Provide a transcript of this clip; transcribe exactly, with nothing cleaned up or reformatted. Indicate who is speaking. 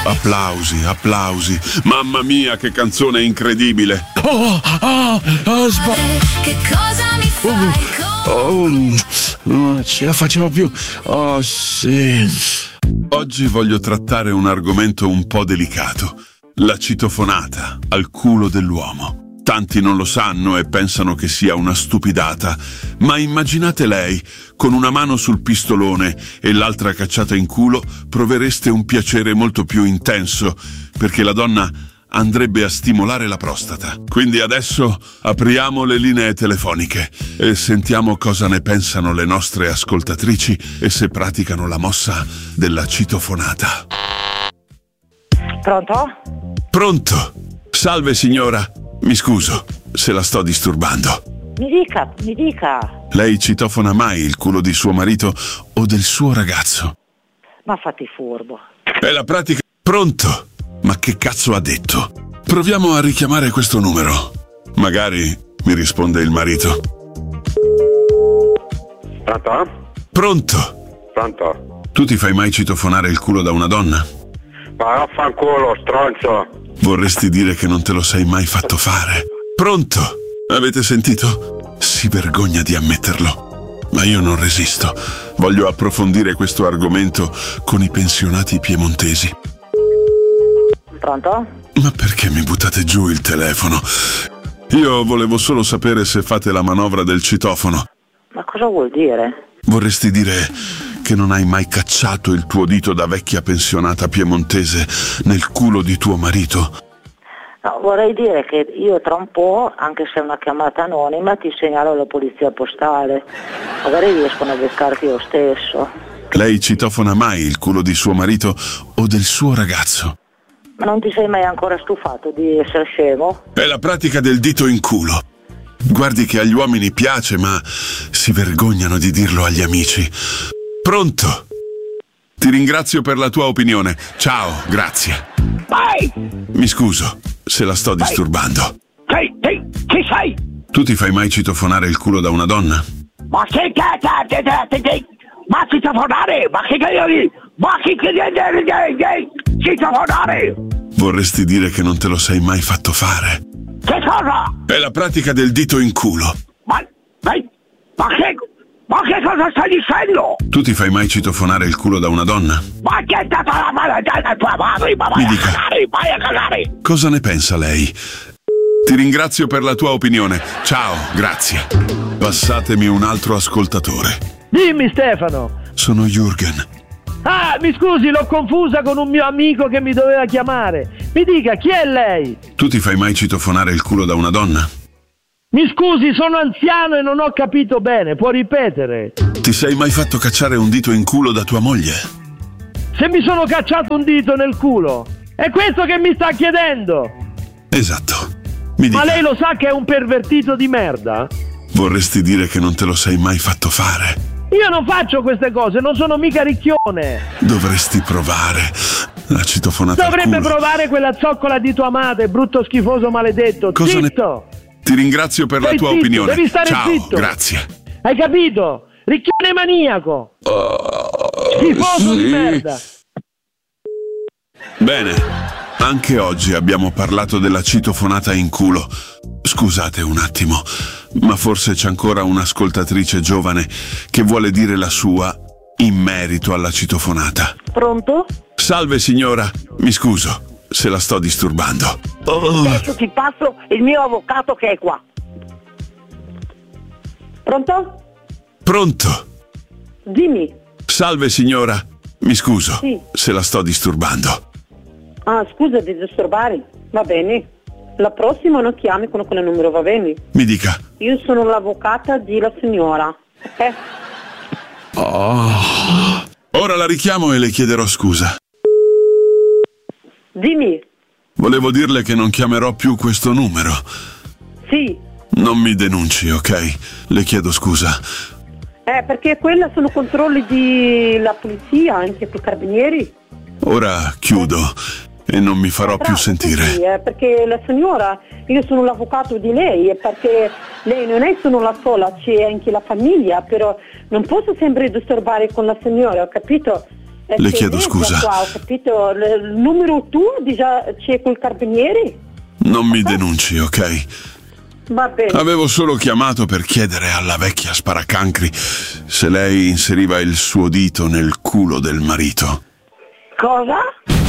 Speaker 1: Applausi, applausi. Mamma mia, che canzone incredibile. Oh, oh, oh, sba-
Speaker 2: Che cosa mi fai?
Speaker 1: Oh, non ce la facciamo più. Oh, sì. Oggi voglio trattare un argomento un po' delicato. La citofonata al culo dell'uomo. Tanti non lo sanno e pensano che sia una stupidata, ma immaginate lei, con una mano sul pistolone e l'altra cacciata in culo, provereste un piacere molto più intenso, perché la donna andrebbe a stimolare la prostata. Quindi adesso apriamo le linee telefoniche e sentiamo cosa ne pensano le nostre ascoltatrici e se praticano la mossa della citofonata.
Speaker 3: Pronto?
Speaker 1: Pronto? Salve signora, mi scuso se la sto disturbando.
Speaker 3: Mi dica, mi dica.
Speaker 1: Lei citofona mai il culo di suo marito o del suo ragazzo?
Speaker 3: Ma fatti furbo.
Speaker 1: È la pratica... Pronto? Ma che cazzo ha detto? Proviamo a richiamare questo numero. Magari mi risponde il marito.
Speaker 4: Pronto?
Speaker 1: Pronto?
Speaker 4: Pronto?
Speaker 1: Tu ti fai mai citofonare il culo da una donna?
Speaker 4: Ma vaffanculo, stronzo.
Speaker 1: Vorresti dire che non te lo sei mai fatto fare? Pronto? Avete sentito? Si vergogna di ammetterlo. Ma io non resisto. Voglio approfondire questo argomento con i pensionati piemontesi.
Speaker 3: Pronto?
Speaker 1: Ma perché mi buttate giù il telefono? Io volevo solo sapere se fate la manovra del citofono.
Speaker 3: Ma cosa vuol dire?
Speaker 1: Vorresti dire che non hai mai cacciato il tuo dito da vecchia pensionata piemontese nel culo di tuo marito?
Speaker 3: No, vorrei dire che io tra un po', anche se è una chiamata anonima, ti segnalo alla polizia postale. Magari riescono a beccarti lo stesso.
Speaker 1: Lei citofona mai il culo di suo marito o del suo ragazzo?
Speaker 3: Ma non ti sei mai ancora stufato di essere scemo?
Speaker 1: È la pratica del dito in culo. Guardi che agli uomini piace, ma si vergognano di dirlo agli amici. Pronto? Ti ringrazio per la tua opinione. Ciao, grazie.
Speaker 5: Vai!
Speaker 1: Mi scuso se la sto disturbando.
Speaker 5: Chi, chi, chi sei?
Speaker 1: Tu ti fai mai citofonare il culo da una donna?
Speaker 5: Ma che cazzo? Ma citofonare? Ma che cazzo? Ma che cazzo? Citofonare?
Speaker 1: Vorresti dire che non te lo sei mai fatto fare?
Speaker 5: Che cosa?
Speaker 1: È la pratica del dito in culo.
Speaker 5: Ma, ma, ma che... Ma che cosa stai dicendo?
Speaker 1: Tu ti fai mai citofonare il culo da una donna?
Speaker 5: Ma che è stata la maledetta tua madre? Ma vai
Speaker 1: Mi
Speaker 5: a
Speaker 1: dica.
Speaker 5: cagare, vai a cagare!
Speaker 1: Cosa ne pensa lei? Ti ringrazio per la tua opinione. Ciao, grazie. Passatemi un altro ascoltatore.
Speaker 6: Dimmi Stefano.
Speaker 1: Sono Jürgen.
Speaker 6: Ah, mi scusi, l'ho confusa con un mio amico che mi doveva chiamare. Mi dica, chi è lei?
Speaker 1: Tu ti fai mai citofonare il culo da una donna?
Speaker 6: Mi scusi, sono anziano e non ho capito bene, può ripetere?
Speaker 1: Ti sei mai fatto cacciare un dito in culo da tua moglie?
Speaker 6: Se mi sono cacciato un dito nel culo, è questo che mi sta chiedendo?
Speaker 1: Esatto. Mi dica.
Speaker 6: Ma lei lo sa che è un pervertito di merda?
Speaker 1: Vorresti dire che non te lo sei mai fatto fare?
Speaker 6: Io non faccio queste cose, non sono mica ricchione.
Speaker 1: Dovresti provare la citofonata al
Speaker 6: Dovrebbe
Speaker 1: culo.
Speaker 6: provare quella zoccola di tua madre, brutto schifoso maledetto.
Speaker 1: Cosa ne-
Speaker 6: Zitto!
Speaker 1: Ti ringrazio per
Speaker 6: Stai
Speaker 1: la tua
Speaker 6: zitto,
Speaker 1: opinione.
Speaker 6: devi stare
Speaker 1: Ciao,
Speaker 6: zitto.
Speaker 1: grazie.
Speaker 6: Hai capito? Ricchione maniaco. Schifoso di merda.
Speaker 1: Bene, anche oggi abbiamo parlato della citofonata in culo. Scusate un attimo, ma forse c'è ancora un'ascoltatrice giovane che vuole dire la sua in merito alla citofonata.
Speaker 3: Pronto?
Speaker 1: Salve signora, mi scuso se la sto disturbando. Oh.
Speaker 3: Adesso ti passo il mio avvocato che è qua. Pronto?
Speaker 1: Pronto?
Speaker 3: Dimmi.
Speaker 1: Salve signora, mi scuso
Speaker 3: Sì.
Speaker 1: se la sto disturbando.
Speaker 3: Ah, scusa di disturbare. Va bene. La prossima non chiami con quel numero, va bene?
Speaker 1: Mi dica.
Speaker 3: Io sono l'avvocata di la signora, ok?
Speaker 1: Oh. Ora la richiamo e le chiederò scusa.
Speaker 3: Dimmi.
Speaker 1: Volevo dirle che non chiamerò più questo numero.
Speaker 3: Sì.
Speaker 1: Non mi denunci, ok? Le chiedo scusa.
Speaker 3: Eh, perché quella sono controlli della polizia, anche per i carabinieri.
Speaker 1: Ora chiudo e non mi farò più
Speaker 3: Bravo,
Speaker 1: sentire.
Speaker 3: Sì, eh, perché la signora, io sono l'avvocato di lei, e perché lei non è solo la sola, c'è anche la famiglia, però non posso sempre disturbare con la signora, ho capito?
Speaker 1: Le chiedo scusa.
Speaker 7: Qua, ho capito, il numero tuo di già c'è col carabinieri?
Speaker 1: Non mi denunci, ok?
Speaker 7: Va bene.
Speaker 1: Avevo solo chiamato per chiedere alla vecchia sparacancri se lei inseriva il suo dito nel culo del marito.
Speaker 3: Cosa?